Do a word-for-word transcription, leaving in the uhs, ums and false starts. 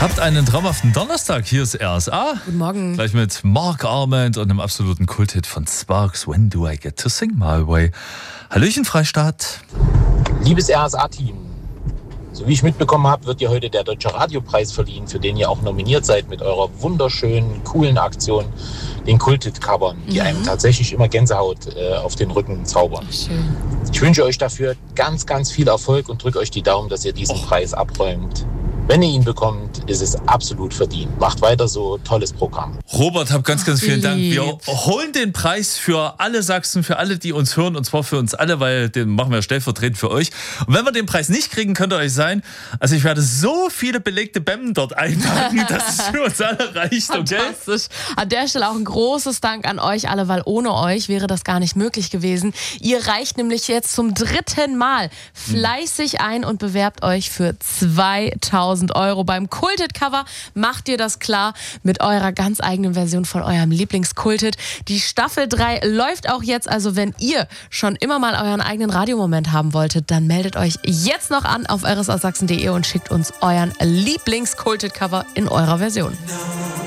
Habt einen traumhaften Donnerstag. Hier ist R S A. Guten Morgen. Gleich mit Mark Arment und einem absoluten Kulthit von Sparks. When do I get to sing my way? Hallöchen, Freistaat. Liebes R S A-Team, so wie ich mitbekommen habe, wird dir heute der Deutsche Radiopreis verliehen, für den ihr auch nominiert seid mit eurer wunderschönen, coolen Aktion, den Kulthit-Covern, die Mhm. einem tatsächlich immer Gänsehaut äh, auf den Rücken zaubern. Schön. Ich wünsche euch dafür ganz, ganz viel Erfolg und drücke euch die Daumen, dass ihr diesen Och. Preis abräumt. Wenn ihr ihn bekommt, ist es absolut verdient. Macht weiter so, tolles Programm. Robert, hab ganz, ganz vielen Dank. Wir lieb. holen den Preis für alle Sachsen, für alle, die uns hören, und zwar für uns alle, weil den machen wir stellvertretend für euch. Und wenn wir den Preis nicht kriegen, könnt ihr euch sein, also ich werde so viele belegte Bämmen dort einpacken, dass es für uns alle reicht, okay? Fantastisch. An der Stelle auch ein großes Dank an euch alle, weil ohne euch wäre das gar nicht möglich gewesen. Ihr reicht nämlich jetzt zum dritten Mal fleißig ein und bewerbt euch für zweitausend Euro. Beim Kulthit-Cover macht ihr das klar mit eurer ganz eigenen Version von eurem Lieblingskulthit. Die Staffel drei läuft auch jetzt, also wenn ihr schon immer mal euren eigenen Radiomoment haben wolltet, dann meldet euch jetzt noch an auf r s a sachsen punkt d e und schickt uns euren Lieblingskulthit-Cover in eurer Version.